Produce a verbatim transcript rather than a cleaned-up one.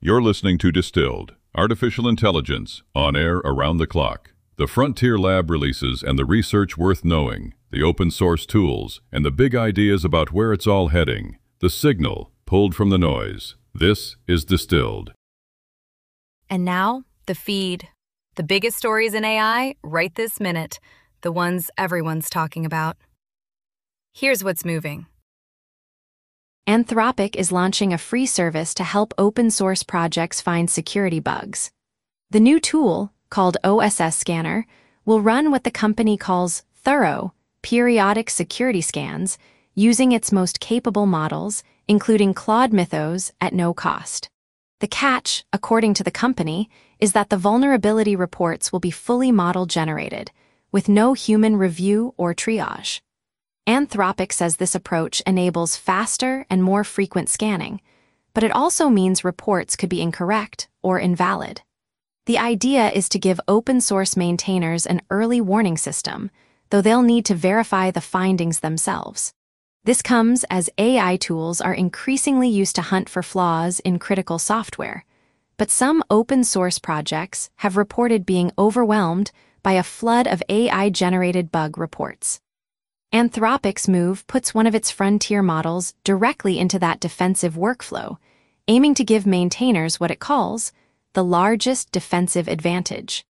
You're listening to Distilled, Artificial Intelligence, on air around the clock. The Frontier Lab releases and the research worth knowing, the open source tools, and the big ideas about where it's all heading. The signal, pulled from the noise. This is Distilled. And now, the feed. The biggest stories in A I right this minute. The ones everyone's talking about. Here's what's moving. Anthropic is launching a free service to help open-source projects find security bugs. The new tool, called O S S Scanner, will run what the company calls thorough, periodic security scans using its most capable models, including Claude Mythos, at no cost. The catch, according to the company, is that the vulnerability reports will be fully model-generated, with no human review or triage. Anthropic says this approach enables faster and more frequent scanning, but it also means reports could be incorrect or invalid. The idea is to give open-source maintainers an early warning system, though they'll need to verify the findings themselves. This comes as A I tools are increasingly used to hunt for flaws in critical software, but some open-source projects have reported being overwhelmed by a flood of A I-generated bug reports. Anthropic's move puts one of its frontier models directly into that defensive workflow, aiming to give maintainers what it calls the largest defensive advantage.